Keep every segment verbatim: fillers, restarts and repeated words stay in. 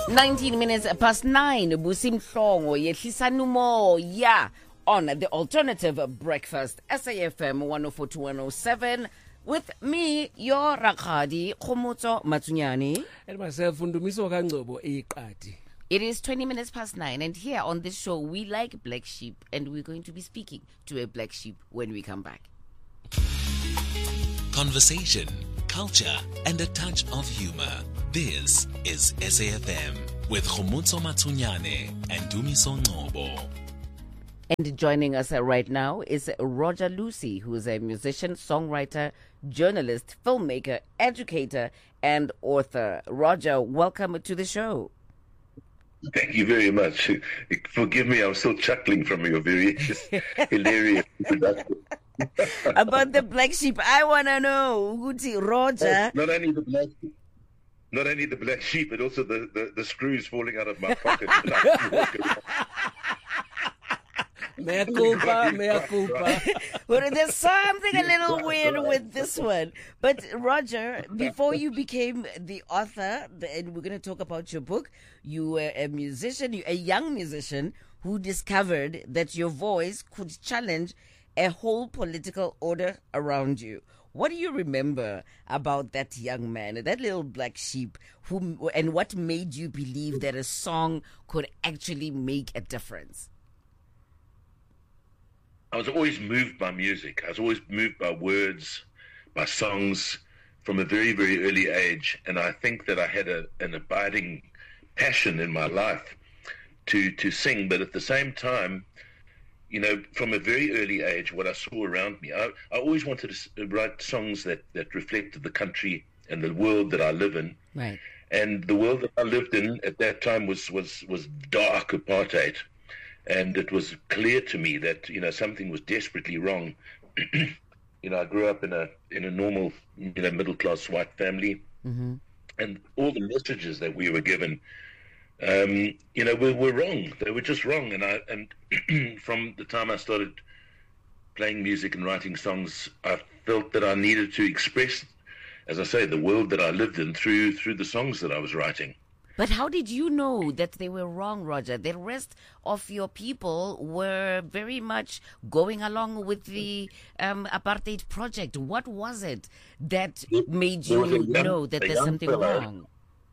nineteen minutes past nine, Busim Hlongo, Yehlisanu Mo, yeah, on the Alternative Breakfast, S A F M one oh four to one oh seven, with me, your Rakadi, Khomotso Matsunyani. And myself, Undumiso Kangobo, Iqati. It is twenty minutes past nine, and here on this show, we like black sheep, and we're going to be speaking to a black sheep when we come back. Conversation, culture, and a touch of humor. This is S A F M with Khomotso Matsunyane and Dumiso Ngobo. And joining us right now is Roger Lucy, who is a musician, songwriter, journalist, filmmaker, educator, and author. Roger, welcome to the show. Thank you very much. Forgive me, I'm still chuckling from your very hilarious introduction. About the black sheep, I want to know, Guti, Roger. Not only the black sheep, not only the black sheep, but also the, the, the screws falling out of my pocket. Mea culpa, mea culpa. Well, there's something a little weird with this one. But Roger, before you became the author, and we're going to talk about your book, you were a musician, a young musician who discovered that your voice could challenge a whole political order around you. What do you remember about that young man, that little black sheep, who, and what made you believe that a song could actually make a difference? I was always moved by music. I was always moved by words, by songs from a very, very early age. And I think that I had a, an abiding passion in my life to, to sing. But at the same time, you know, from a very early age, what I saw around me, I, I always wanted to write songs that, that reflected the country and the world that I live in. Right. And the world that I lived in at that time was, was, was dark apartheid. And it was clear to me that, you know, something was desperately wrong. You know, I grew up in a in a normal, you know, middle-class white family. Mm-hmm. And all the messages that we were given, um, you know, were, were wrong. They were just wrong. And I and from the time I started playing music and writing songs, I felt that I needed to express, as I say, the world that I lived in through through the songs that I was writing. But how did you know that they were wrong, Roger? The rest of your people were very much going along with the um, apartheid project. What was it that made you young, know that there's something fellow. wrong?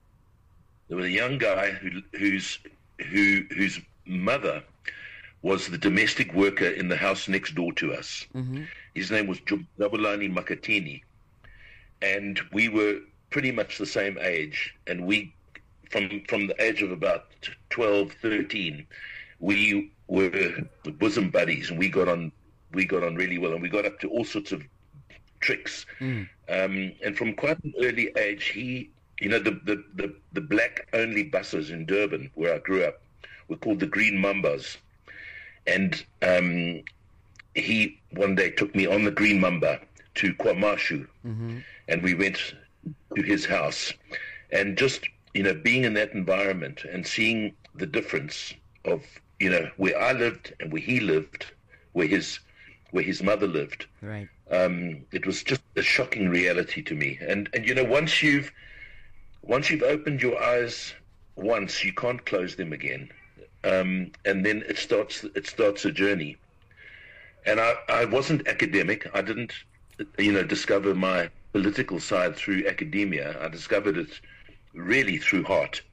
There was a young guy who, whose who, whose mother was the domestic worker in the house next door to us. Mm-hmm. His name was Jabulani Makatini. And we were pretty much the same age. And we... From from the age of about twelve, thirteen, we were bosom buddies, and we got on we got on really well, and we got up to all sorts of tricks. Mm. Um, and from quite an early age, he, you know, the, the, the, the black-only buses in Durban, where I grew up, were called the Green Mambas. And um, he one day took me on the Green Mamba to KwaMashu, mm-hmm. and we went to his house, and just... you know, being in that environment and seeing the difference of, you know, where I lived and where he lived, where his where his mother lived. Right. Um, it was just a shocking reality to me. And and you know, once you've once you've opened your eyes once, you can't close them again. Um, and then it starts it starts a journey. And I, I wasn't academic. I didn't, you know, discover my political side through academia. I discovered it really through heart,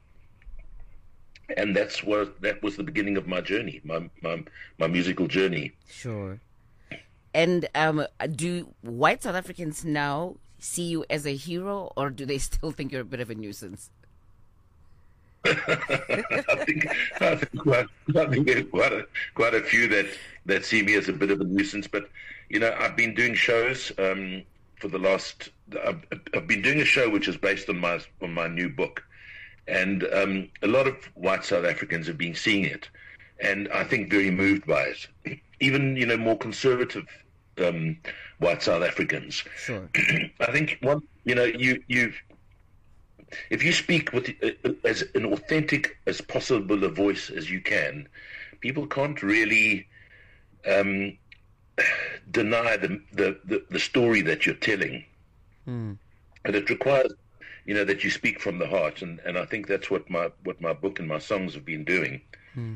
and that's what that was the beginning of my journey, my my, my musical journey. Sure. And um, do white South Africans now see you as a hero, or do they still think you're a bit of a nuisance? I think I think quite, I think there's quite a quite a few that that see me as a bit of a nuisance. But you know, I've been doing shows. Um, For the last, I've, I've been doing a show which is based on my on my new book, and um, a lot of white South Africans have been seeing it, and I think very moved by it. Even you know more conservative um, white South Africans. Sure. I think one, you know, you you if you speak with uh, as an authentic as possible a voice as you can, people can't really. Um, deny the, the, the, the story that you're telling. Mm. And it requires, you know, that you speak from the heart, and, and I think that's what my what my book and my songs have been doing. Hmm.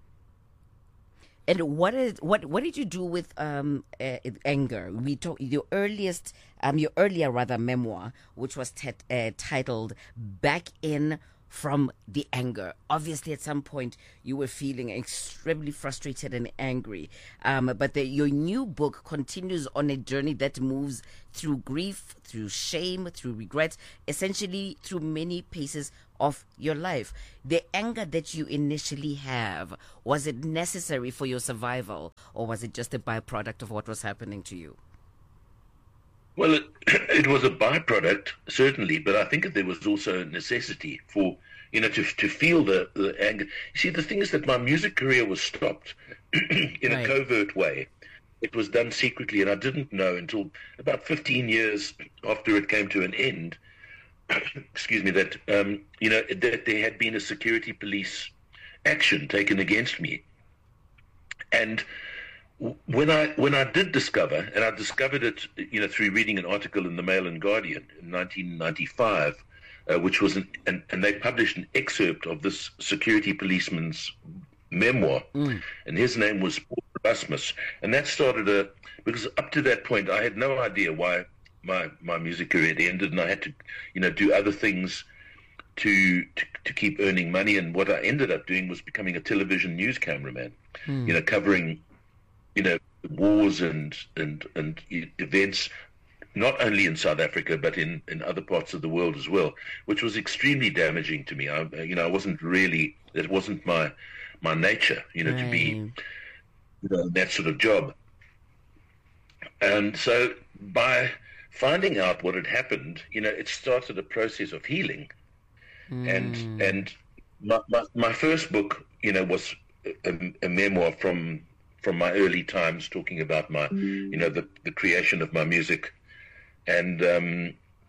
And what is what what did you do with um uh, anger? We talk your earliest um your earlier rather memoir, which was tet- uh, titled "Back In From the Anger." Obviously, at some point you were feeling extremely frustrated and angry. Um, but the, your new book continues on a journey that moves through grief, through shame, through regret, essentially through many paces of your life. The anger that you initially have, was it necessary for your survival, or was it just a byproduct of what was happening to you? Well, it, it was a byproduct, certainly, but I think there was also a necessity for, you know, to to feel the, the anger. You see, the thing is that my music career was stopped in Right. a covert way. It was done secretly, and I didn't know until about fifteen years after it came to an end, excuse me, that, um, you know, that there had been a security police action taken against me. And when I when I did discover, and I discovered it, you know, through reading an article in the Mail and Guardian in nineteen ninety-five, uh, which was an, and, and they published an excerpt of this security policeman's memoir, mm. and his name was Paul Erasmus, and that started a because up to that point I had no idea why my my music career had ended, and I had to, you know, do other things to to, to keep earning money, and what I ended up doing was becoming a television news cameraman, mm. you know, covering, you know, wars and and and events, not only in South Africa but in, in other parts of the world as well, which was extremely damaging to me. I, you know, I wasn't really, it wasn't my my nature, you know, right. to be, you know, that sort of job. And so by finding out what had happened, you know, it started a process of healing. Mm. And and my, my my first book, you know, was a, a memoir from. from my early times, talking about my, you know, the, the creation of my music, and um,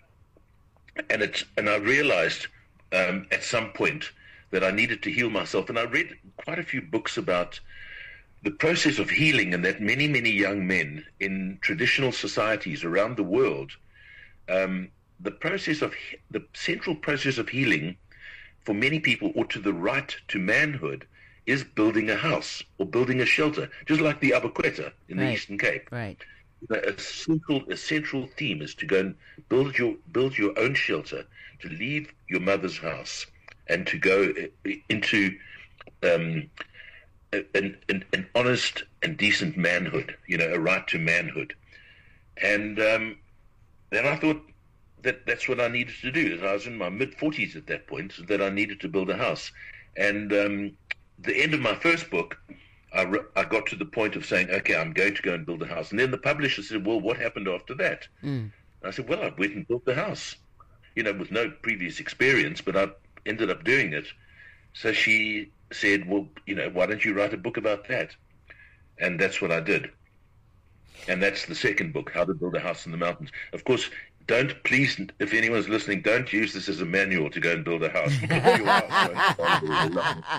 and it's and I realized um, at some point that I needed to heal myself, and I read quite a few books about the process of healing, and that many many young men in traditional societies around the world, um, the process of the central process of healing for many people, or to the right to manhood, is building a house or building a shelter, just like the Abaqueta in right. the Eastern Cape. Right. A central, a central theme is to go and build your build your own shelter, to leave your mother's house, and to go into um, an, an, an honest and decent manhood. You know, a right to manhood. And um, then I thought that that's what I needed to do. I was in my mid forties at that point, that I needed to build a house, and. Um, the end of my first book, I, re- I got to the point of saying, okay, I'm going to go and build a house. And then the publisher said, well, what happened after that? Mm. I said, well, I went and built the house, you know, with no previous experience, but I ended up doing it. So she said, well, you know, why don't you write a book about that? And that's what I did. And that's the second book, How to Build a House in the Mountains. Of course, don't, please, if anyone's listening, don't use this as a manual to go and build a house. Your house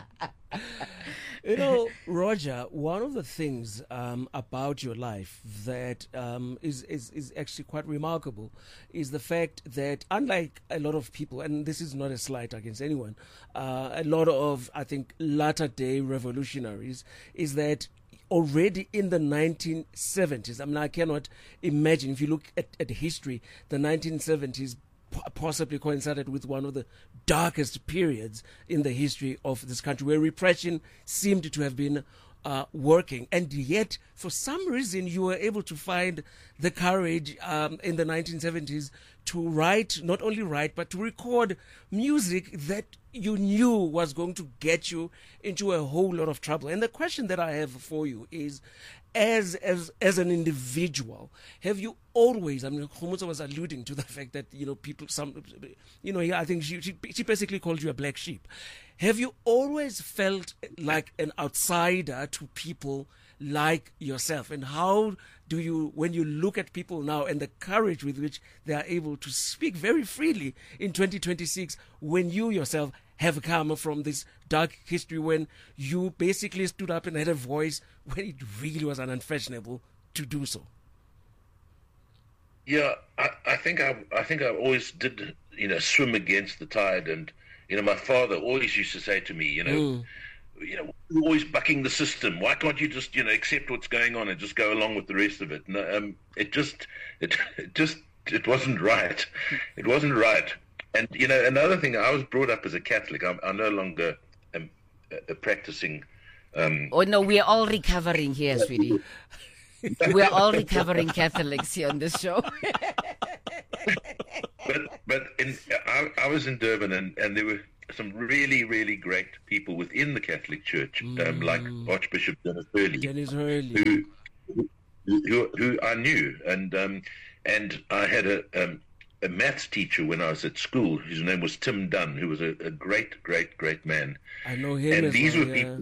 You know, Roger, one of the things um, about your life that um, is, is, is actually quite remarkable is the fact that, unlike a lot of people, and this is not a slight against anyone, uh, a lot of, I think, latter-day revolutionaries, is that already in the nineteen seventies, I mean, I cannot imagine, if you look at, at history, the nineteen seventies possibly coincided with one of the darkest periods in the history of this country, where repression seemed to have been uh, working. And yet, for some reason, you were able to find the courage um, in the nineteen seventies to write, not only write, but to record music that you knew was going to get you into a whole lot of trouble. And the question that I have for you is, As as as an individual, have you always? I mean, Khomotso was alluding to the fact that, you know, people, some, you know, I think she, she she basically called you a black sheep. Have you always felt like an outsider to people like yourself? And how do you, when you look at people now and the courage with which they are able to speak very freely in twenty twenty-six, when you yourself have come from this dark history, when you basically stood up and had a voice when it really was unfashionable to do so? Yeah, I, I think I, I think I always did, you know, swim against the tide, and you know, my father always used to say to me, you know, Mm. you know, you're always bucking the system. Why can't you just, you know, accept what's going on and just go along with the rest of it? No, um, it just, it, it just, it wasn't right. It wasn't right. And you know, another thing, I was brought up as a Catholic. I'm, I'm no longer um, a, a practicing. Um, Oh, no, we're all recovering here, sweetie. We're all recovering Catholics here on this show. but but in, I, I was in Durban, and, and there were some really, really great people within the Catholic Church, um, like Archbishop Dennis Hurley, Dennis Hurley. who, who who I knew, and um, and I had a um, a maths teacher when I was at school. His name was Tim Dunn, who was a, a great, great, great man. I know him And as these well, were yeah. people.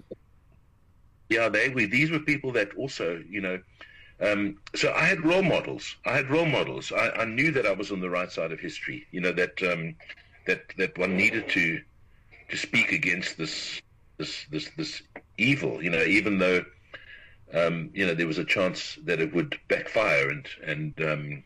Yeah, they were. These were people that also, you know. Um, so I had role models. I had role models. I, I knew that I was on the right side of history. You know that um, that that one needed to to speak against this this this this evil. You know, even though um, you know there was a chance that it would backfire and and um,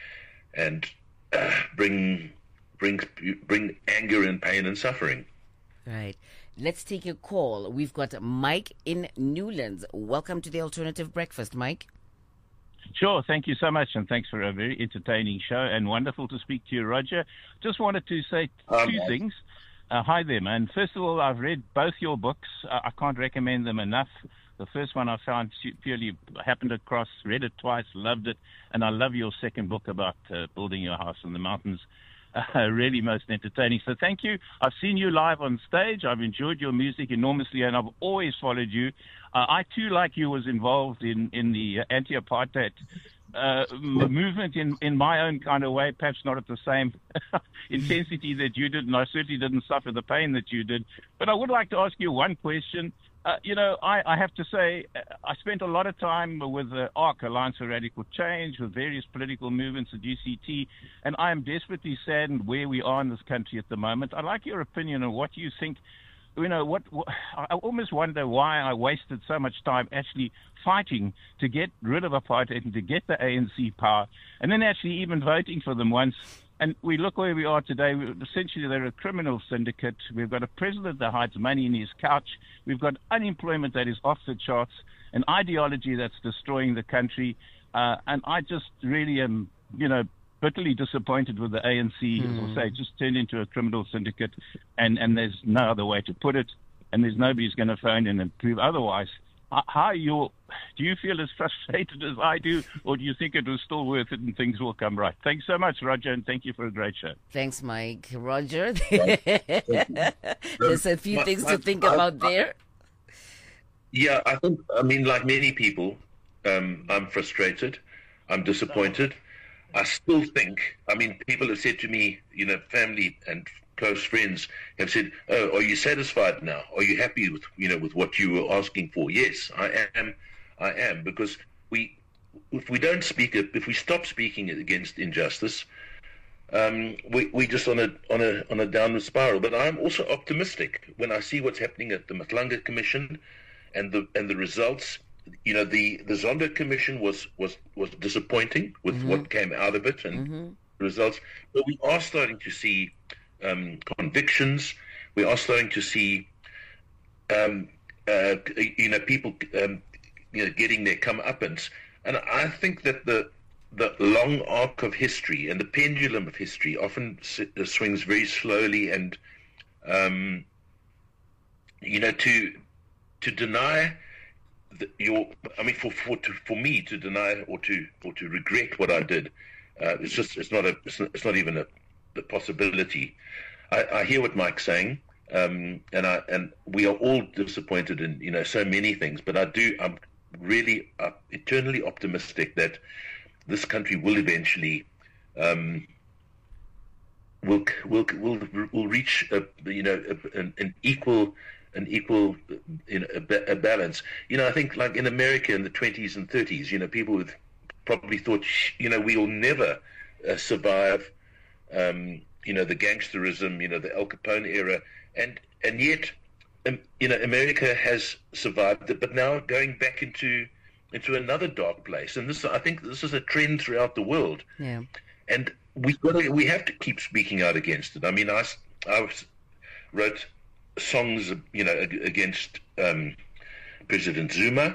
and uh, bring bring bring anger and pain and suffering. Right. Let's take a call. We've got Mike in Newlands. Welcome to the Alternative Breakfast, Mike. Sure. Thank you so much, and thanks for a very entertaining show, and wonderful to speak to you, Roger. Just wanted to say Um, two things. Uh, hi there, man. First of all, I've read both your books. Uh, I can't recommend them enough. The first one I found purely happened across, read it twice, loved it, and I love your second book about uh, building your house in the mountains. Uh, really most entertaining. So thank you. I've seen you live on stage. I've enjoyed your music enormously, and I've always followed you. Uh, I, too, like you, was involved in, in the anti-apartheid uh, m- movement in, in my own kind of way, perhaps not at the same intensity that you did, and I certainly didn't suffer the pain that you did. But I would like to ask you one question. Uh, you know, I, I have to say, uh, I spent a lot of time with the ARC, Alliance for Radical Change, with various political movements at U C T, and I am desperately saddened where we are in this country at the moment. I'd like your opinion on what you think. You know, what, what I almost wonder why I wasted so much time actually fighting to get rid of apartheid and to get the A N C power, and then actually even voting for them once. And we look where we are today. We, essentially, they're a criminal syndicate. We've got a president that hides money in his couch. We've got unemployment that is off the charts, an ideology that's destroying the country. Uh, and I just really am, you know, bitterly disappointed with the A N C, mm. as I say, just turned into a criminal syndicate, and, and there's no other way to put it, and there's nobody who's going to phone in and prove otherwise. How you do you feel as frustrated as I do, or do you think it was still worth it and things will come right? Thanks so much, Roger, and thank you for a great show. Thanks, Mike. Roger, there's a few my, things my, to think I, about I, there. Yeah, I think, I mean, like many people, um, I'm frustrated. I'm disappointed. I still think, I mean, people have said to me, you know, family and close friends have said, "Oh, are you satisfied now? Are you happy with, you know, with what you were asking for?" Yes, I am. I am, because we, if we don't speak it, if we stop speaking against injustice, um, we we just on a on a on a downward spiral. But I'm also optimistic when I see what's happening at the Matlanga Commission, and the and the results. You know, the the Zondo Commission was was was disappointing with mm-hmm. what came out of it and mm-hmm. results, but we are starting to see Um, convictions. We are starting to see, um, uh, you know, people, um, you know, getting their comeuppance. And I think that the the long arc of history and the pendulum of history often s- swings very slowly. And um, you know, to to deny the, your, I mean, for for to, for me to deny or to or to regret what I did, uh, it's just it's not a it's not, it's not even a the possibility. I, I hear what Mike's saying, um, and I and we are all disappointed in, you know, so many things. But I do, I'm really uh, eternally optimistic that this country will eventually um, will will will will reach a, you know a, an, an equal an equal you know a, a balance. You know, I think like in America in the twenties and thirties, you know, people would probably thought, you know, we will never uh, survive. Um, you know, the gangsterism, you know, the Al Capone era, and and yet, um, you know, America has survived it. But now going back into into another dark place. And this, I think, this is a trend throughout the world. Yeah. And we we have to keep speaking out against it. I mean, I, I was, wrote songs, you know, against um, President Zuma,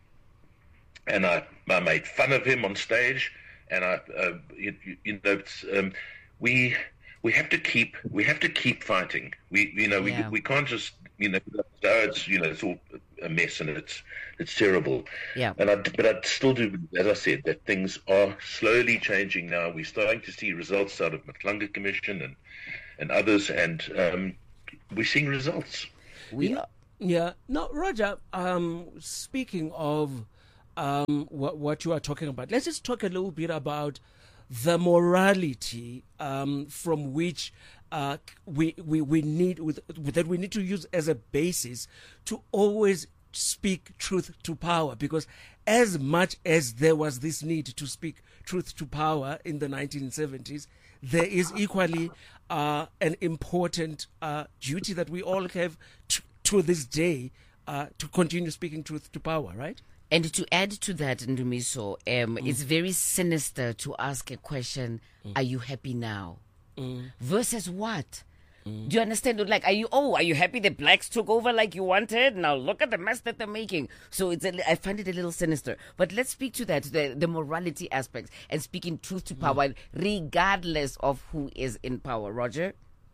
and I, I made fun of him on stage. And I, uh, you, you know, it's, um, we we have to keep we have to keep fighting. We you know Yeah. we we can't just you know oh, it's you know it's all a mess and it's it's terrible. Yeah. And I but I still do, as I said, that things are slowly changing now. We're starting to see results out of McClunga Commission and and others, and um, we're seeing results. We are. Yeah. Now, Roger, um, speaking of um, what, what you are talking about, let's just talk a little bit about the morality um, from which uh, we, we, we need with, that we need to use as a basis to always speak truth to power. Because as much as there was this need to speak truth to power in the nineteen seventies, there is equally uh, an important uh, duty that we all have to, to this day uh, to continue speaking truth to power, right? And to add to that, Ndumiso, um, Mm. it's very sinister to ask a question, are you happy now? Mm. Versus what? Do you understand? Like, are you, oh, are you happy the blacks took over like you wanted? Now look at the mess that they're making. So it's a, I find it a little sinister. But let's speak to that, the, the morality aspects and speaking truth to power, regardless of who is in power. Roger?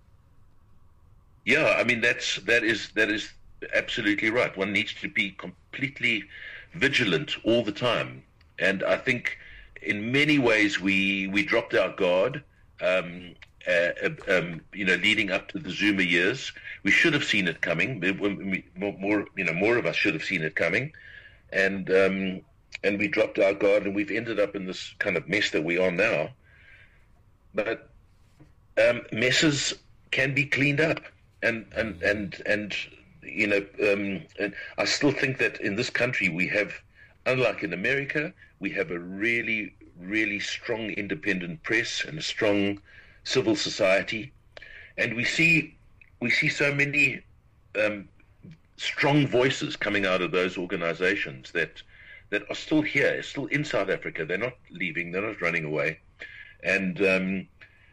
Yeah, I mean that's that is that is absolutely right. One needs to be completely vigilant all the time, and I think in many ways we we dropped our guard. Um, uh, um, you know, leading up to the Zuma years, we should have seen it coming. More, more you know, more of us should have seen it coming, and um, and we dropped our guard, and we've ended up in this kind of mess that we are now. But um, messes can be cleaned up. And and and and you know, um, and I still think that in this country we have, unlike in America, we have a really really strong independent press and a strong civil society, and we see we see so many um, strong voices coming out of those organizations that that are still here, still in South Africa. They're not leaving. They're not running away, and um,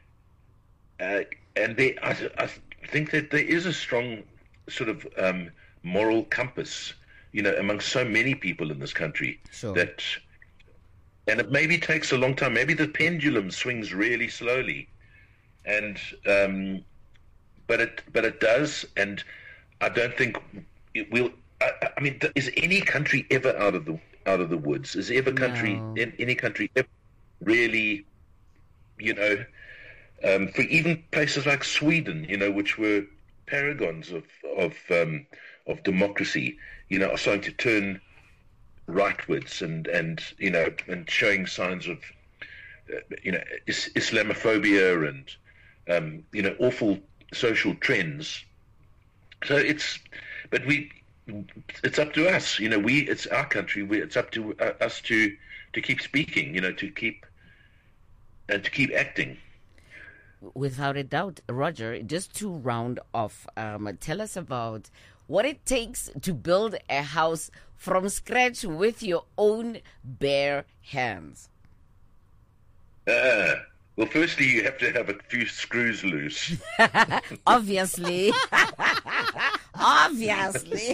uh, and they. I, I, I think that there is a strong sort of um, moral compass, you know, among so many people in this country. Sure. That, and it maybe takes a long time. Maybe the pendulum swings really slowly, and um, but it but it does. And I don't think it will. I, I mean, is any country ever out of the out of the woods? Is ever country No. in any country ever really, you know? Um, for even places like Sweden, you know, which were paragons of of um, of democracy, you know, are starting to turn rightwards and, and you know and showing signs of uh, you know is, Islamophobia and um, you know awful social trends. So it's, but we, it's up to us, you know. We it's our country. We, it's up to uh, us to to keep speaking, you know, to keep and to keep acting. Without a doubt. Roger, just to round off, um, tell us about what it takes to build a house from scratch with your own bare hands. Uh, well, firstly, you have to have a few screws loose. Obviously. Obviously.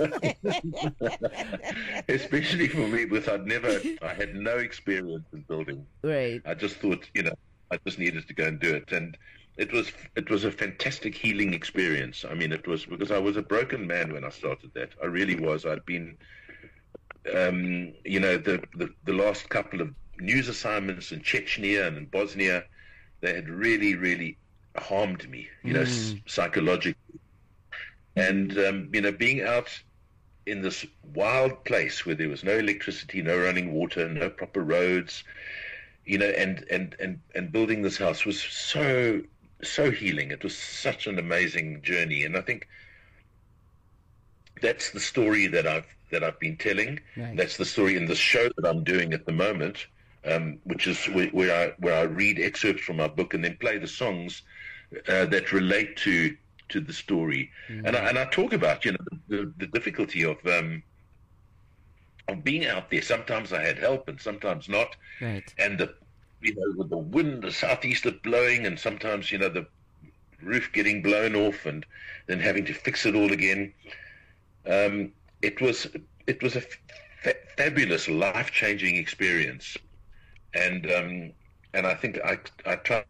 Especially for me, because I'd never, I had no experience in building. Right. I just thought, you know, I just needed to go and do it. And it was it was a fantastic healing experience. I mean, it was because I was a broken man when I started that. I really was. I'd been, um, you know, the, the, the last couple of news assignments in Chechnya and in Bosnia, they had really, really harmed me, you know, mm. psychologically. And, um, you know, being out in this wild place where there was no electricity, no running water, no proper roads, you know, and, and, and, and building this house was so, so healing. It was such an amazing journey. And I think that's the story that I've, that I've been telling. Right. That's the story in the show that I'm doing at the moment, um, which is where, where I, where I read excerpts from my book and then play the songs uh, that relate to, to the story. Mm-hmm. And I, and I talk about, you know, the, the difficulty of, um, of being out there. Sometimes I had help and sometimes not. Right. And the, you know, with the wind, the southeaster blowing, and sometimes, you know, the roof getting blown off, and then having to fix it all again. Um, it was it was a fa- fabulous, life-changing experience, and um, and I think I I tried.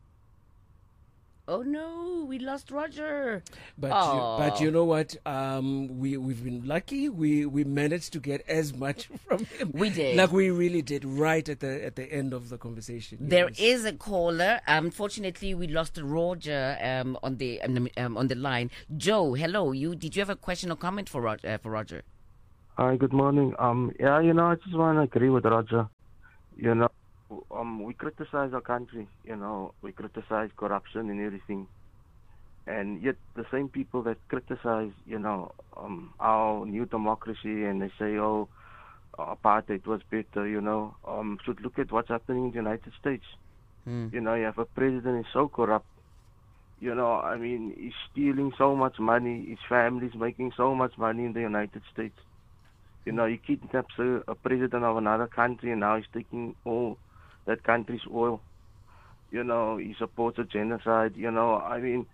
Oh no, we lost Roger. But you, Aw. but you know what? Um, we we've been lucky. We we managed to get as much from him. We did. Like we really did right at the at the end of the conversation. There Yes. is a caller. Unfortunately, we lost Roger um, on the um, um, on the line. Joe, hello. You did you have a question or comment for Roger? Uh, for Roger? Hi, good morning. Um, yeah, you know, I just want to agree with Roger. You know, um, we criticize our country. You know, we criticize corruption and everything, and yet the same people that criticize, you know, um, our new democracy, and they say, oh, apartheid was better. You know, um, should look at what's happening in the United States. Hmm. You know, you have a president who's so corrupt. You know, I mean, he's stealing so much money. His family's making so much money in the United States. You know, he kidnaps a, a president of another country, and now he's taking all that country's oil. You know, he supports a genocide. You know, I mean,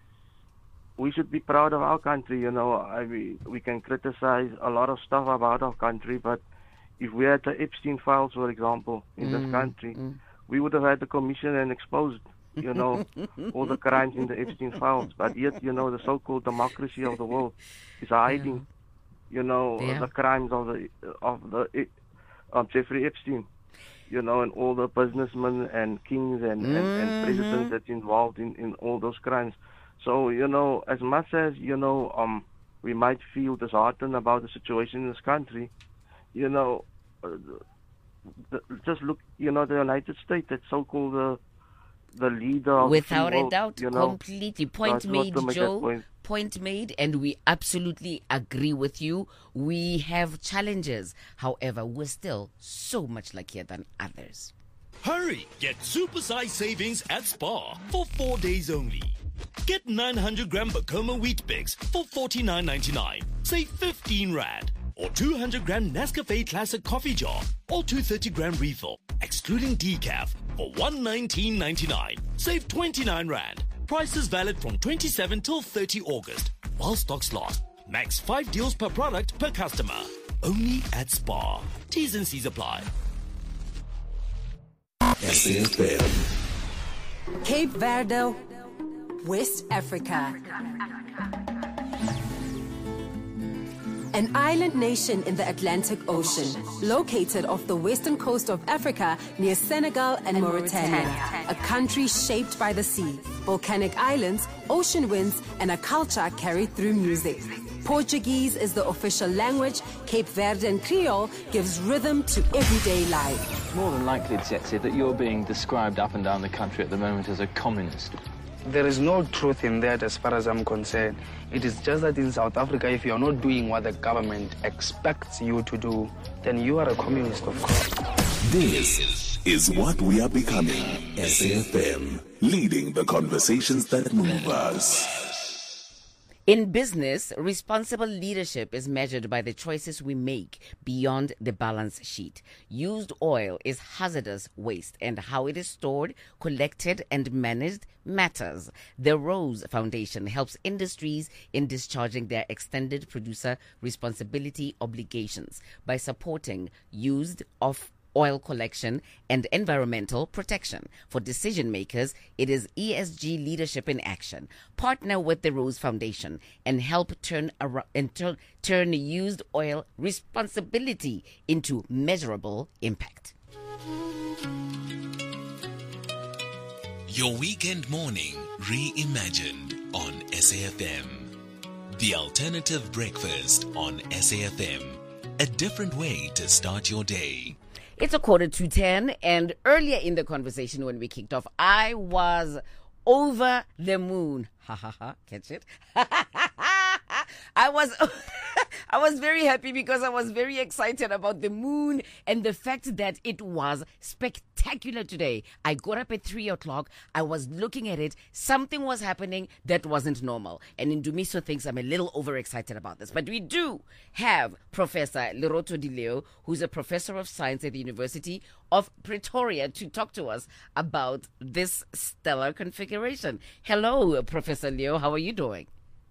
we should be proud of our country. You know, I mean, we can criticize a lot of stuff about our country, but if we had the Epstein files, for example, in this country, we would have had the commission and exposed, you know, all the crimes in the Epstein files. But yet, you know, the so-called democracy of the world is hiding. You know, Yeah. the crimes of the of the of Jeffrey Epstein, you know, and all the businessmen and kings and, and, and presidents that's involved in, in all those crimes. So, you know, as much as, you know, um, we might feel disheartened about the situation in this country, you know, uh, the, just look, you know, the United States, that so-called uh, the leader of Without the free a world, doubt, you know, completely. So I Point just want made, to make that Joe. point. Point made, and we absolutely agree with you. We have challenges. However, we're still so much luckier than others. Hurry! Get supersized savings at Spar for four days only. Get nine hundred gram Bacoma Wheat Bix for forty-nine ninety-nine. Save fifteen rand. Or two hundred gram Nescafe Classic Coffee Jar or two thirty gram refill, excluding decaf, for one nineteen ninety-nine. Save twenty-nine rand. Prices valid from twenty-seventh till thirtieth August. While stocks last. Max five deals per product per customer. Only at Spar. T's and C's apply. S A F M. Cape Verde, West Africa. An island nation in the Atlantic Ocean, located off the western coast of Africa near Senegal and, and Mauritania. Mauritania. A country shaped by the sea, volcanic islands, ocean winds, and a culture carried through music. Portuguese is the official language. Cape Verdean Creole gives rhythm to everyday life. More than likely, Tsetse, that you're being described up and down the country at the moment as a communist. There is no truth in that as far as I'm concerned. It is just that in South Africa, if you're not doing what the government expects you to do, then you are a communist, of course. This is what we are becoming. S A F M, leading the conversations that move us. In business, responsible leadership is measured by the choices we make beyond the balance sheet. Used oil is hazardous waste, and how it is stored, collected, and managed matters. The Rose Foundation helps industries in discharging their extended producer responsibility obligations by supporting used off oil collection and environmental protection. For decision makers, it is E S G leadership in action. Partner with the Rose Foundation and help turn around, and turn, turn used oil responsibility into measurable impact. Your weekend morning reimagined on S A F M. The alternative breakfast on S A F M. A different way to start your day. It's a quarter to ten, and earlier in the conversation when we kicked off, I was over the moon. Ha ha ha, catch it? I was I was very happy because I was very excited about the moon and the fact that it was spectacular today. I got up at three o'clock. I was looking at it. Something was happening that wasn't normal. And Indumiso thinks I'm a little overexcited about this. But we do have Professor Leroto Di Leo, who's a professor of science at the University of Pretoria, to talk to us about this stellar configuration. Hello, Professor Leo. How are you doing?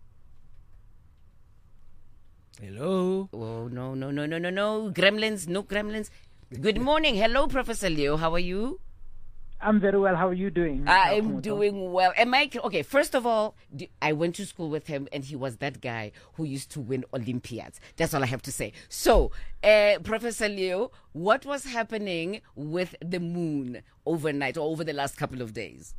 Hello. Oh, no, no, no, no, no, no. Gremlins, no gremlins. Good morning. Hello, Professor Leo. How are you? I'm very well. How are you doing? I'm doing well. Am I okay? First of all, I went to school with him, and he was that guy who used to win Olympiads. That's all I have to say. So, uh, Professor Leo, what was happening with the moon overnight or over the last couple of days?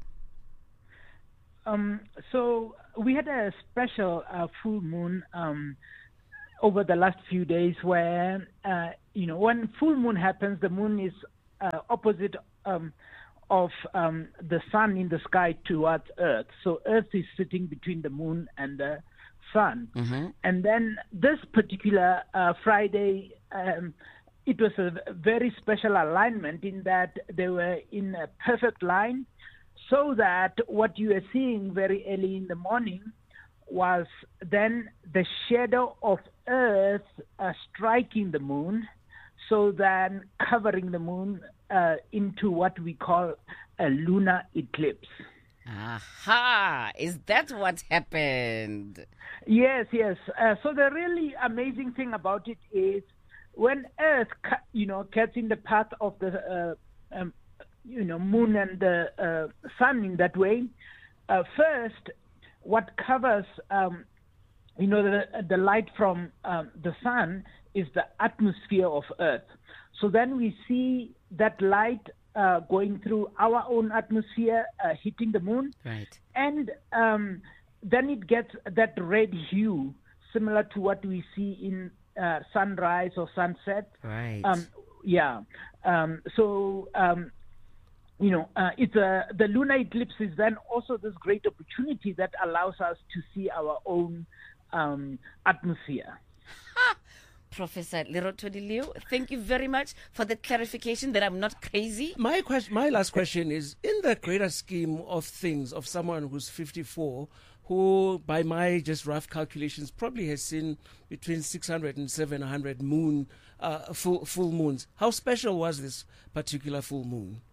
Um. So we had a special uh, full moon um, over the last few days, where uh, you know when full moon happens, the moon is uh, opposite. Um, of um, the sun in the sky towards Earth. So Earth is sitting between the moon and the sun. Mm-hmm. And then this particular uh, Friday, um, it was a very special alignment in that they were in a perfect line, so that what you are seeing very early in the morning was then the shadow of Earth uh, striking the moon, so then covering the moon Uh, into what we call a lunar eclipse. Aha! Is that what happened? Yes, yes. Uh, so the really amazing thing about it is when Earth, you know, gets in the path of the, uh, um, you know, moon and the uh, sun in that way, uh, first, what covers, um, you know, the, the light from um, the sun is the atmosphere of Earth. So then we see that light uh, going through our own atmosphere, uh, hitting the moon. Right. And um, then it gets that red hue, similar to what we see in uh, sunrise or sunset. Right. Um, yeah. Um, so, um, you know, uh, it's a, the lunar eclipse is then also this great opportunity that allows us to see our own um, atmosphere. Professor Leroto Di Leo, thank you very much for the clarification that I'm not crazy. My question, my last question is, in the greater scheme of things, of someone who's fifty-four, who, by my just rough calculations, probably has seen between six hundred and seven hundred moon, uh, full, full moons. How special was this particular full moon?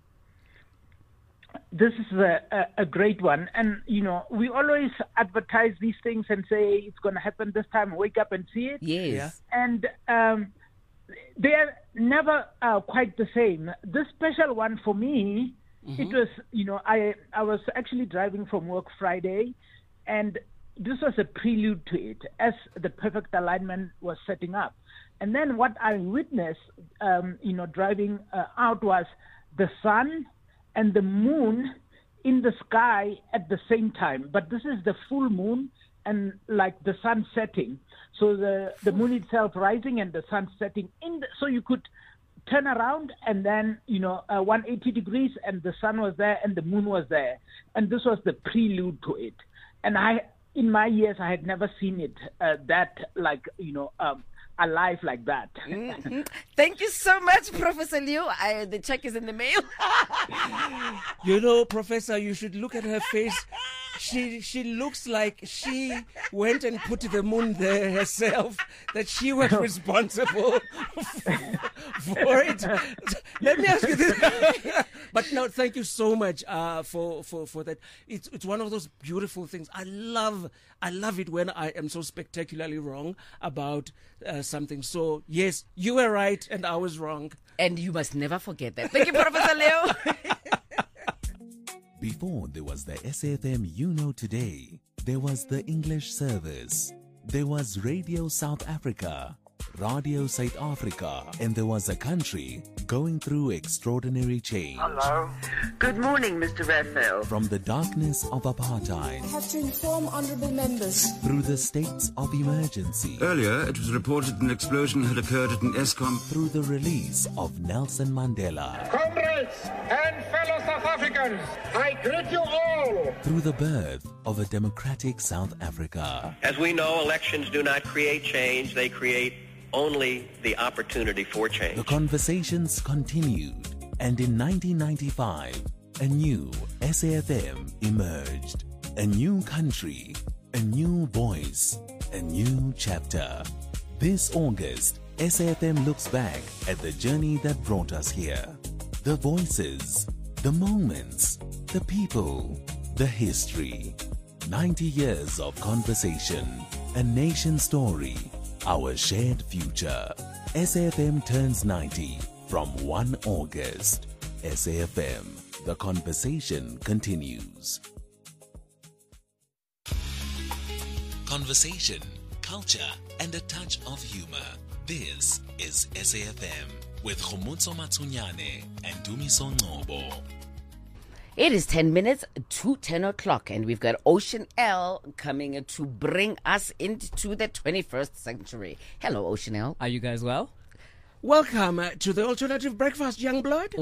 This is a, a, a great one. And, you know, we always advertise these things and say it's going to happen this time, wake up and see it. Yes. Yeah. And um, they're never uh, quite the same. This special one for me, mm-hmm. it was, you know, I, I was actually driving from work Friday, and this was a prelude to it as the perfect alignment was setting up. And then what I witnessed, um, you know, driving uh, out was the sun and the moon in the sky at the same time. But this is the full moon and like the sun setting. So the, the moon itself rising and the sun setting. in. The, so you could turn around and then, you know, uh, one hundred eighty degrees and the sun was there and the moon was there. And this was the prelude to it. And I, in my years, I had never seen it uh, that like, you know, um, alive like that. Mm-hmm. Thank you so much, Professor Leo. I, the check is in the mail. You know, Professor, you should look at her face. She she looks like she went and put the moon there herself, that she was responsible for it. Let me ask you this. But no, thank you so much uh, for, for, for that. It's it's one of those beautiful things. I love I love it when I am so spectacularly wrong about uh, something. So, yes, you were right and I was wrong. And you must never forget that. Thank you, Professor Leo. Before there was the S A F M You Know Today, there was the English service, there was Radio South Africa, Radio South Africa, and there was a country going through extraordinary change. Hello. Good morning, Mister Raphael. From the darkness of apartheid. I have to inform honourable members. Through the states of emergency. Earlier, it was reported an explosion had occurred at an Eskom. Through the release of Nelson Mandela. Comrades and fellow South Africans, I greet you all through the birth of a democratic South Africa. As we know, elections do not create change, they create only the opportunity for change. The conversations continued, and in nineteen ninety-five, a new S A F M emerged. A new country, a new voice, a new chapter. This August, S A F M looks back at the journey that brought us here. The voices, the moments, the people, the history. ninety years of conversation, a nation story, our shared future. S A F M turns ninety from first of August. S A F M, the conversation continues. Conversation, culture, and a touch of humor. This is S A F M with Khomotso Matsunyane and Dumiso Ngcobo. It is ten minutes to ten o'clock, and we've got Ocean L coming to bring us into the twenty-first century. Hello, Ocean L. Are you guys well? Welcome uh, to the Alternative Breakfast, young blood.